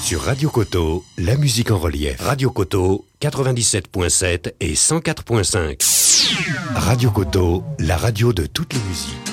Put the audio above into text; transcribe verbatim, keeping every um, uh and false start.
Sur Radio Coteau, la musique en relief. Radio Coteau, quatre-vingt-dix-sept virgule sept et cent quatre virgule cinq. Radio Coteau, la radio de toutes les musiques.